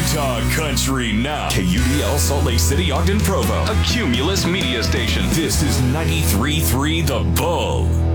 Talk country now. KUDL Salt Lake City, Ogden, Provo. A Cumulus media station. This is 93.3 The Bull.